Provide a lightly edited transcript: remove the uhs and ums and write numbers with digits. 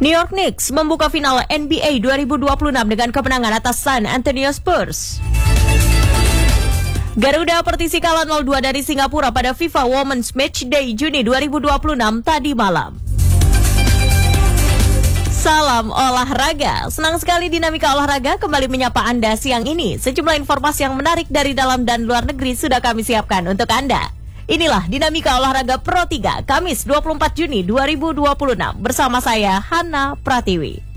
New York Knicks membuka final NBA 2026 dengan kemenangan atas San Antonio Spurs. Garuda Pertisi kalah 0-2 dari Singapura pada FIFA Women's Matchday Juni 2026 tadi malam. Salam olahraga. Senang sekali Dinamika Olahraga kembali menyapa Anda siang ini. Sejumlah informasi yang menarik dari dalam dan luar negeri sudah kami siapkan untuk Anda. Inilah Dinamika Olahraga Pro 3, Kamis 24 Juni 2026. Bersama saya, Hana Pratiwi.